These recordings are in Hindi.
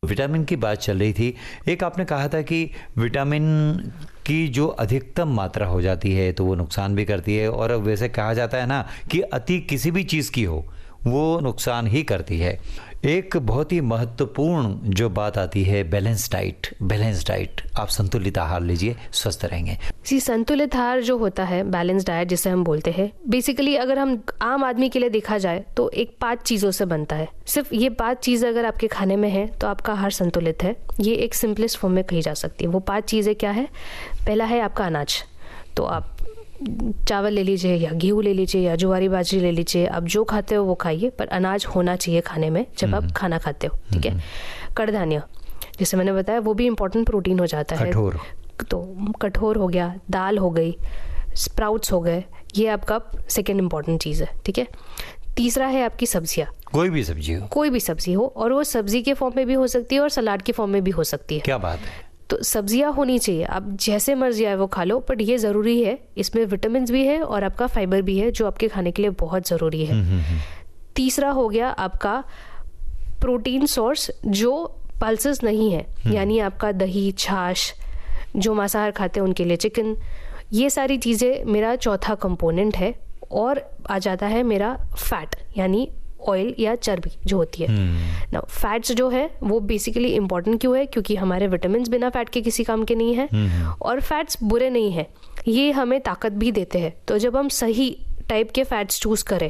विटामिन की बात चल रही थी, एक आपने कहा था कि विटामिन की जो अधिकतम मात्रा हो जाती है तो वो नुकसान भी करती है, और वैसे कहा जाता है ना कि अति किसी भी चीज़ की हो वो नुकसान ही करती है। एक बहुत ही महत्वपूर्ण जो बात आती है बैलेंस डाइट। आप संतुलित आहार लीजिए, स्वस्थ रहेंगे। जी, संतुलित आहार जो होता है, बैलेंस डाइट जिसे हम बोलते हैं, बेसिकली अगर हम आम आदमी के लिए देखा जाए तो एक 5 चीज़ों से बनता है। सिर्फ ये 5 चीज़ें अगर आपके खाने में है तो आपका आहार संतुलित है। ये एक सिंपलेस्ट फॉर्म में कही जा सकती है। वो 5 चीज़ें क्या है? पहला है आपका अनाज। तो आप चावल ले लीजिए या गेहूँ ले लीजिए या ज्वारी बाजरी ले लीजिए, आप जो खाते हो वो खाइए, पर अनाज होना चाहिए खाने में जब आप खाना खाते हो, ठीक है। कड़धान्य, जैसे मैंने बताया, वो भी इम्पोर्टेंट प्रोटीन हो जाता है। तो कठोर हो गया, दाल हो गई, स्प्राउट्स हो गए, ये आपका सेकेंड इम्पॉर्टेंट चीज़ है, ठीक है। तीसरा है आपकी सब्जियाँ। कोई भी सब्जी हो, और वो सब्जी के फॉर्म में भी हो सकती है और सलाद के फॉर्म में भी हो सकती है। क्या बात है। तो सब्जियां होनी चाहिए, आप जैसे मर्जी आए वो खा लो, बट ये ज़रूरी है, इसमें विटामिन भी है और आपका फाइबर भी है जो आपके खाने के लिए बहुत ज़रूरी है। तीसरा हो गया आपका प्रोटीन सोर्स जो पल्सेस नहीं है, यानी आपका दही, छाछ, जो मांसाहार खाते हैं उनके लिए चिकन, ये सारी चीज़ें मेरा चौथा कंपोनेंट है। और आ जाता है मेरा फैट, यानी ऑयल या चर्बी जो होती है। ना फैट्स जो है वो बेसिकली इंपॉर्टेंट क्यों है? क्योंकि हमारे विटामिन बिना फैट के किसी काम के नहीं है, और फैट्स बुरे नहीं है, ये हमें ताकत भी देते हैं। तो जब हम सही टाइप के फैट्स चूज करें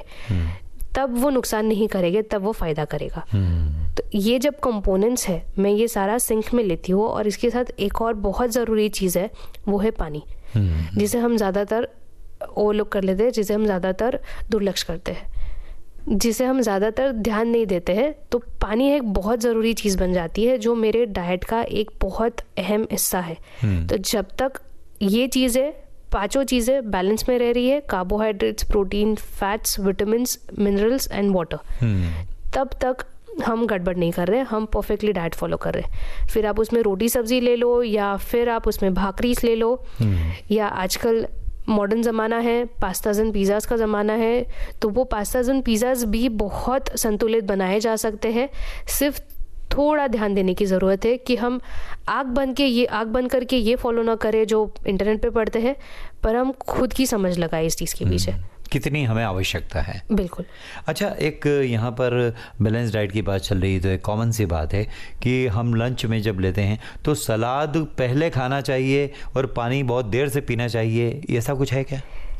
तब वो नुकसान नहीं करेंगे, तब वो फायदा करेगा। तो ये जब कंपोनेंट्स है, मैं ये सारा सिंक में लेती हूँ। और इसके साथ एक और बहुत ज़रूरी चीज़ है, वो है पानी, जिसे हम ज़्यादातर ओवरलुक कर लेते हैं, जिसे हम ज़्यादातर दुर्लक्ष्य करते हैं, जिसे हम ज़्यादातर ध्यान नहीं देते हैं। तो पानी एक बहुत ज़रूरी चीज़ बन जाती है जो मेरे डाइट का एक बहुत अहम हिस्सा है। तो जब तक ये चीज़ें, 5 चीज़ें बैलेंस में रह रही है, carbohydrates, protein, fats, vitamins, minerals and water, तब तक हम गड़बड़ नहीं कर रहे, हम परफेक्टली डाइट फॉलो कर रहे हैं। फिर आप उसमें रोटी सब्जी ले लो, या फिर आप उसमें भाकरीस ले लो, या आजकल मॉडर्न ज़माना है, पास्ताज एंड पिज़्ज़ाज़ का ज़माना है, तो वो पास्ताज एंड पिज़्ज़ाज़ भी बहुत संतुलित बनाए जा सकते हैं। सिर्फ थोड़ा ध्यान देने की ज़रूरत है कि हम आग बंद करके ये फॉलो ना करें जो इंटरनेट पे पढ़ते हैं, पर हम खुद की समझ लगाए इस चीज़ के पीछे कितनी हमें आवश्यकता है। बिल्कुल। अच्छा, एक यहाँ पर बैलेंस डाइट की बात चल रही है तो एक कॉमन सी बात है कि हम लंच में जब लेते हैं तो सलाद पहले खाना चाहिए और पानी बहुत देर से पीना चाहिए, ऐसा कुछ है क्या?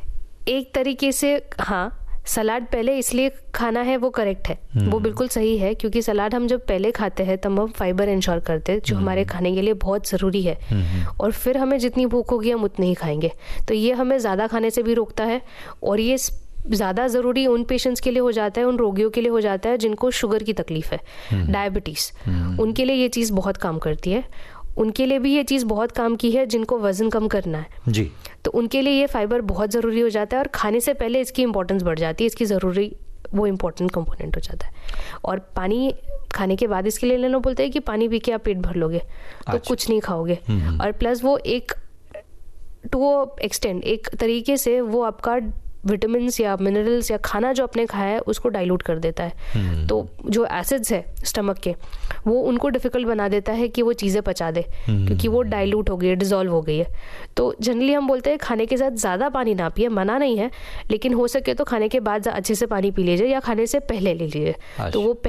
एक तरीके से हाँ, सलाद पहले इसलिए खाना है वो करेक्ट है, वो बिल्कुल सही है, क्योंकि सलाद हम जब पहले खाते हैं तब हम फाइबर इंश्योर करते हैं जो हमारे खाने के लिए बहुत ज़रूरी है। और फिर हमें जितनी भूख होगी हम उतनी ही खाएंगे, तो ये हमें ज़्यादा खाने से भी रोकता है। और ये ज़्यादा ज़रूरी उन पेशेंट्स के लिए हो जाता है, उन रोगियों के लिए हो जाता है जिनको शुगर की तकलीफ है, डायबिटीज़, उनके लिए ये चीज़ बहुत काम करती है। उनके लिए भी ये चीज़ बहुत काम की है जिनको वज़न कम करना है जी, तो उनके लिए ये फाइबर बहुत ज़रूरी हो जाता है, और खाने से पहले इसकी इंपॉर्टेंस बढ़ जाती है, इसकी ज़रूरी वो इम्पोर्टेंट कंपोनेंट हो जाता है। और पानी खाने के बाद इसके लिए लेना बोलते हैं कि पानी पी के आप पेट भर लोगे तो कुछ नहीं खाओगे। और प्लस वो एक टू एक्सटेंड, एक तरीके से वो आपका विटामिन्स या मिनरल्स या खाना जो आपने खाया है उसको डाइल्यूट कर देता है। तो जो एसिड्स है स्टमक के, वो उनको डिफ़िकल्ट बना देता है कि वो चीज़ें पचा दे, क्योंकि वो डाइल्यूट हो गई है, डिज़ोल्व हो गई है। तो जनरली हम बोलते हैं खाने के साथ ज़्यादा पानी ना पिए, मना नहीं है, लेकिन हो सके तो खाने के बाद अच्छे से पानी पी लीजिए या खाने से पहले ले लीजिए। तो वो